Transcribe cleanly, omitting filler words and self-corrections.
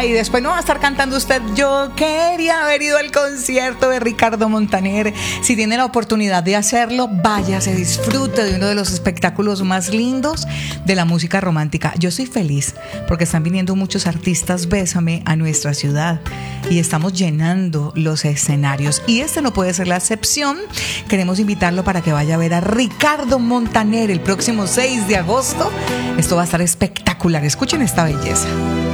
y después no va a estar cantando usted. Yo quería haber ido al concierto de Ricardo Montaner. Si tiene la oportunidad de hacerlo, váyase, disfrute de uno de los espectáculos más lindos de la música romántica. Yo soy feliz porque están viniendo muchos artistas Bésame a nuestra ciudad y estamos llenando los escenarios, y este no puede ser la excepción. Queremos invitarlo para que vaya a ver a Ricardo Montaner el próximo 6 de agosto. Esto va a estar espectacular. Escuchen esta belleza.